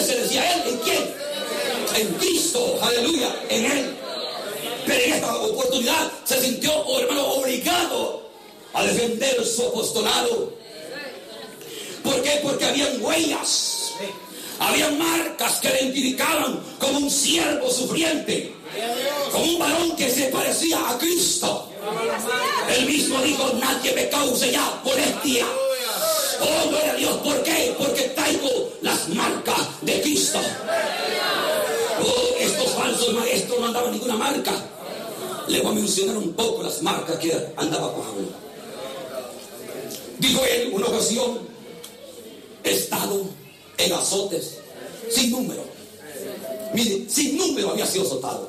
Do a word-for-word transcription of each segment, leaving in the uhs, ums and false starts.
se decía él, ¿en quién? En Cristo, aleluya, en él. Pero en esta oportunidad se sintió, oh hermano, obligado a defender su apostolado. ¿Por qué? Porque habían huellas, habían marcas que le identificaban como un siervo sufriente, como un varón que se parecía a Cristo. Él mismo dijo: nadie me cause ya molestia. Oh, gloria a Dios. ¿Por qué? Porque traigo las marcas de Cristo. Oh, estos falsos maestros no andaban ninguna marca. Le voy a mencionar un poco las marcas que andaba Pablo. Dijo él una ocasión: he estado en azotes sin número. Mire, sin número había sido azotado.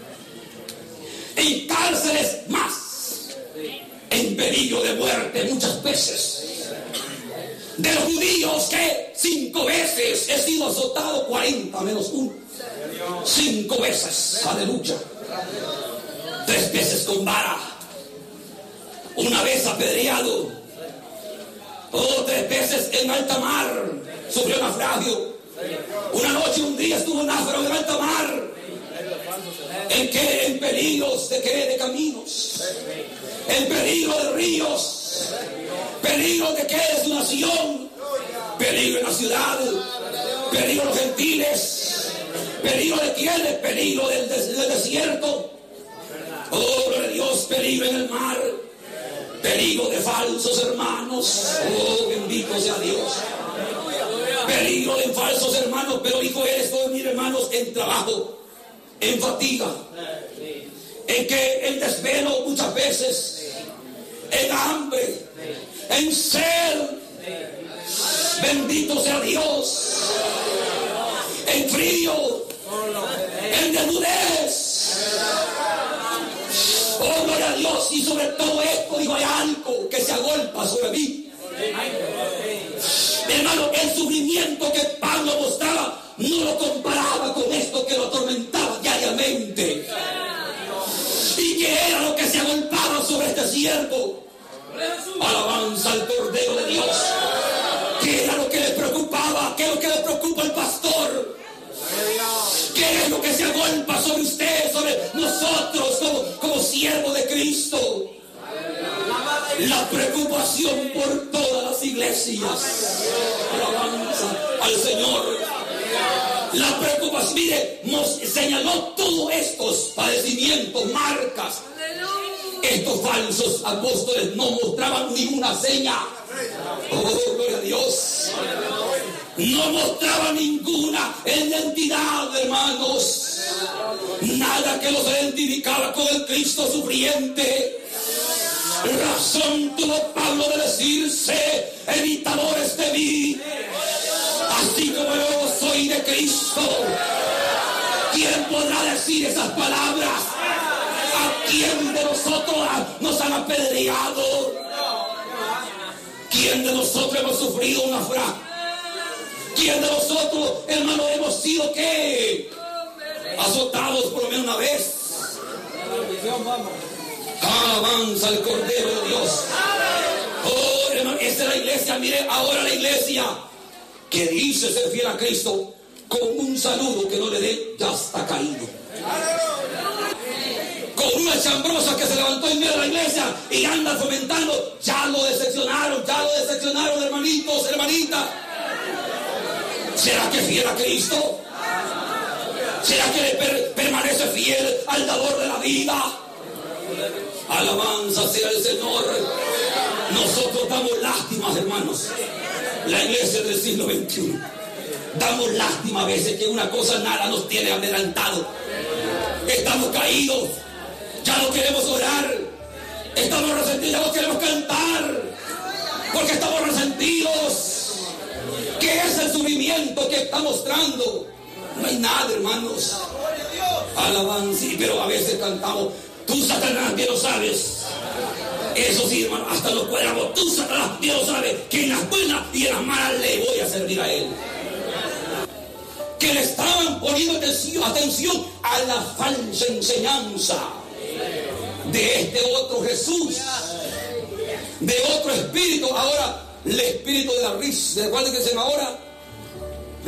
En cárceles más. En peligro de muerte muchas veces. De los judíos que cinco veces he sido azotado, cuarenta menos uno. Cinco veces, aleluya. Tres veces con vara. Una vez apedreado. Oh, tres veces en alta mar. Sufrió naufragio. Una noche, un día estuvo náufrago en alta mar. ¿En qué? En peligros de qué? De caminos. En peligro de ríos. Peligro de qué? De su nación. Peligro en la ciudad. Peligro de los gentiles. Peligro de quiénes. Peligro del, des- del desierto. Oh, gloria a Dios. Peligro en el mar. Peligro de falsos hermanos. Oh, bendito sea Dios. Peligro de falsos hermanos. Pero dijo esto, mis hermanos, en trabajo, en fatiga, en que el desvelo muchas veces, en hambre, en sed, bendito sea Dios, en frío, en desnudez. Oh, gloria a Dios. Y sobre todo esto, digo, hay algo que se agolpa sobre mí. Hermano, el sufrimiento que Pablo mostraba no lo comparaba con esto que lo atormentaba diariamente. ¿Y qué era lo que se agolpaba sobre este siervo? Alabanza al Cordero de Dios. ¿Qué era lo que le preocupaba? ¿Qué es lo que le preocupa al pastor? ¿Qué es lo que se agolpa sobre usted, sobre nosotros como, como siervos de Cristo? La preocupación por todas las iglesias. Alabanza al Señor. La preocupación, mire, nos señaló todos estos padecimientos, marcas. Estos falsos apóstoles no mostraban ninguna seña. Oh, gloria a Dios. No mostraban ninguna identidad, hermanos. Nada que los identificaba con el Cristo sufriente. Razón tuvo Pablo de decirse: imitadores de mí, así como yo soy de Cristo. ¿Quién podrá decir esas palabras? ¿A quién de nosotros nos han apedreado? ¿Quién de nosotros hemos sufrido una frase? ¿Quién de nosotros, hermano, hemos sido qué? Azotados por lo menos una vez. Alabanza al Cordero de Dios. Oh, hermano, esta es la iglesia. Mire, ahora la iglesia que dice ser fiel a Cristo, con un saludo que no le dé, ya está caído. Con una chambrosa que se levantó en medio de la iglesia y anda fomentando, ya lo decepcionaron, ya lo decepcionaron, hermanitos, hermanitas. ¿Será que fiel a Cristo? ¿Será que le per- permanece fiel al dador de la vida? Alabanza sea el Señor. Nosotros damos lástimas, hermanos. La iglesia del siglo veintiuno. Damos lástima a veces que una cosa nada nos tiene adelantado. Estamos caídos. Ya no queremos orar. Estamos resentidos. Ya no queremos cantar. Porque estamos resentidos. ¿Qué es el sufrimiento que está mostrando? No hay nada, hermanos. Alabanza. Pero a veces cantamos: tú, Satanás, bien lo sabes. Eso sí, hermano, hasta los cuadrados. Tú, Satanás, bien lo sabes, que en las buenas y en las malas le voy a servir a él. Que le estaban poniendo atención, atención a la falsa enseñanza de este otro Jesús, de otro espíritu. Ahora, el espíritu de la risa. ¿De cuál es que se llama ahora?